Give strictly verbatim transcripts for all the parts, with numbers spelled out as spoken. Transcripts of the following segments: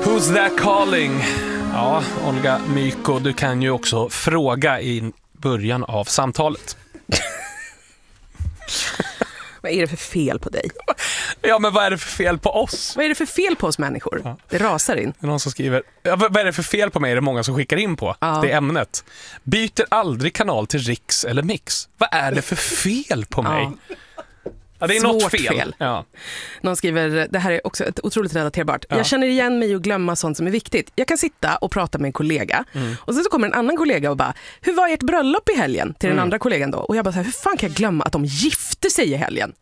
Who's that calling? Ja, Olga Myko, du kan ju också fråga i början av samtalet. Vad är det för fel på dig? Ja, men vad är det för fel på oss? Vad är det för fel på oss människor? Ja. Det rasar in. Det är någon som skriver, ja, vad är det för fel på mig? Är det många som skickar in på? Ja. Det är ämnet. Byter aldrig kanal till Riks eller Mix. Vad är det för fel på mig? Ja. Ja, det är Svårt något fel. fel. Ja. Någon skriver, det här är också ett otroligt relaterbart. Ja. Jag känner igen mig och glömma sånt som är viktigt. Jag kan sitta och prata med en kollega. Mm. Och sen så kommer en annan kollega och bara, hur var ert bröllop i helgen? Till mm. den andra kollegan då. Och jag bara så här, hur fan kan jag glömma att de gifte sig i helgen?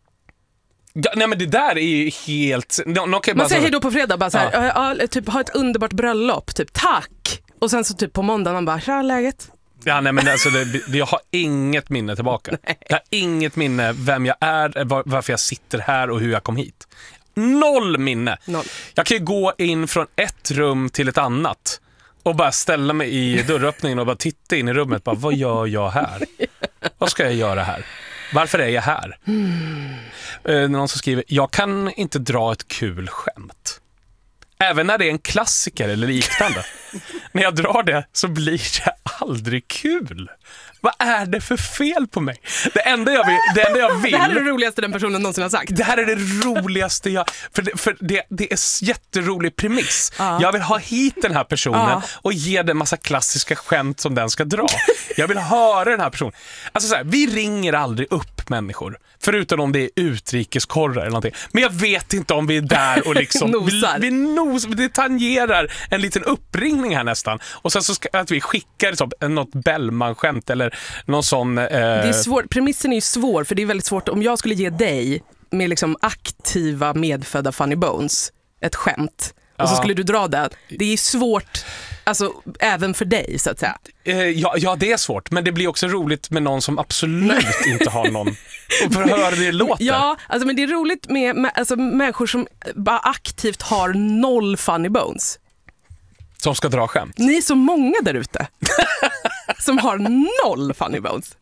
Ja, nej men det där är ju helt... No, no, okay, man säger hej då på fredag, bara så här, ja. Ja, typ ha ett underbart bröllop, typ tack. Och sen så typ på måndag man bara, tja läget. Ja, nej men alltså det, jag har inget minne tillbaka. Nej. Jag har inget minne vem jag är, var, varför jag sitter här och hur jag kom hit. Noll minne. Noll. Jag kan ju gå in från ett rum till ett annat och bara ställa mig i dörröppningen och bara titta in i rummet. Bara, vad gör jag här? Vad ska jag göra här? Varför är jag här? Mm. Eh, någon som skriver, jag kan inte dra ett kul skämt. Även när det är en klassiker eller liknande. När jag drar det så blir det aldrig kul. Vad är det för fel på mig? Det enda jag vill... Det, enda jag vill, det här är det roligaste den personen någonsin har sagt. Det här är det roligaste jag... För det, för det, det är jätterolig premiss. Ja. Jag vill ha hit den här personen ja. och ge den massa klassiska skämt som den ska dra. Jag vill höra den här personen. Alltså så här, vi ringer aldrig upp människor. Förutom om det är utrikeskorrar eller någonting. Men jag vet inte om vi är där och liksom... nosar. Vi, vi nos, det tangerar en liten uppringning här nästan. Och sen så ska att vi skickar så, något Bellman-skämt eller någon sån... Eh... Det är svårt. Premissen är ju svår, för det är väldigt svårt. Om jag skulle ge dig med liksom aktiva medfödda funny bones ett skämt och så skulle du dra det. Det är svårt, alltså även för dig så att säga. Eh, ja, ja, det är svårt, men det blir också roligt med någon som absolut inte har någon. Och för att höra det låter. Ja, alltså, men det är roligt med, med alltså, människor som bara aktivt har noll funny bones. Som ska dra skämt. Ni är så många där ute som har noll funny bones.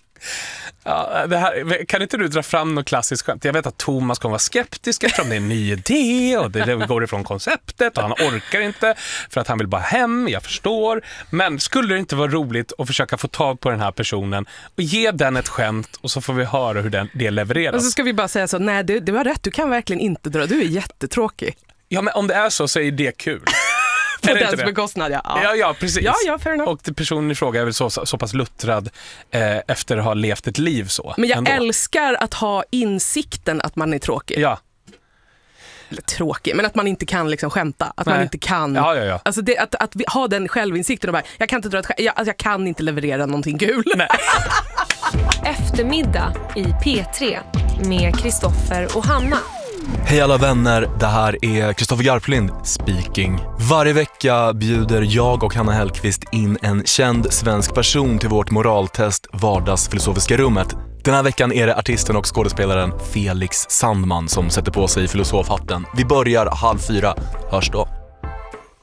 Ja, det här, kan inte du dra fram något klassiskt skämt? Jag vet att Thomas kommer vara skeptisk eftersom det är en ny idé och det, det går ifrån konceptet och han orkar inte för att han vill bara hem, jag förstår. Men skulle det inte vara roligt att försöka få tag på den här personen och ge den ett skämt och så får vi höra hur den, det levereras. Och så ska vi bara säga så, nej du, du har rätt, du kan verkligen inte dra, du är jättetråkig. Ja, men om det är så så är det kul. På dens bekostnad, ja. Ja, ja, ja precis. Ja, ja, fair enough. Och det personen i fråga är väl så, så pass luttrad eh, efter att ha levt ett liv så. Men jag ändå. älskar att ha insikten att man är tråkig. Ja. Eller tråkig, men att man inte kan liksom skämta. Att Nej. man inte kan. Ja, ja, ja. Alltså det, att, att vi, ha den självinsikten och bara, jag kan inte dra ett skämt, jag, alltså jag kan inte leverera någonting kul. Nej. Eftermiddag i P tre med Kristoffer och Hanna. Hej alla vänner, det här är Kristoffer Garplind speaking. Varje vecka bjuder jag och Hanna Hellqvist in en känd svensk person till vårt moraltest Vardagsfilosofiska rummet. Den här veckan är det artisten och skådespelaren Felix Sandman som sätter på sig filosofhatten. Vi börjar halv fyra, hörs då.